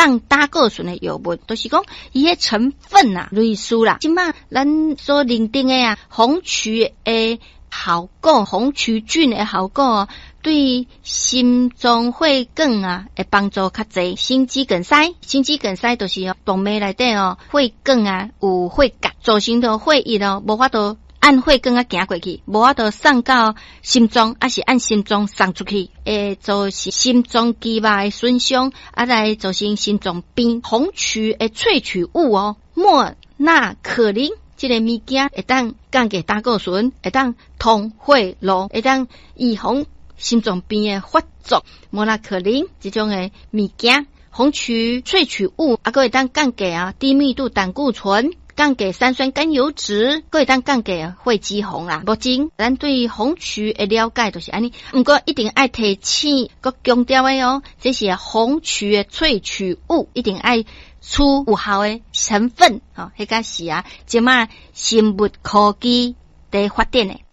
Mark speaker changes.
Speaker 1: 降胆固醇的药物，就是讲伊迄成分啊，类似啦。即马咱所认定的啊，红曲的效果，红曲菌的效果，对心脏血管啊会帮助较济。心肌梗塞就是动脉内底血管啊有血结，造成到血液无法度按血管啊行过去，无法度送到心脏，还是按心脏送出去，会造成心脏肌肉的损伤，来造成心脏病。红曲的萃取物莫那可林这个物件会当降低胆固醇，会当通血路，会当预防心脏病的发作。莫那可林这种的物件，红曲萃取物还会当降低低密度胆固醇，降低三酸甘油酯，还会当降低血脂肪啦。目前咱对红曲的了解就是安尼，不过一定爱提醒佮强调的这是红曲的萃取物，一定爱出有效的成分迄个是即马生物科技在发展的。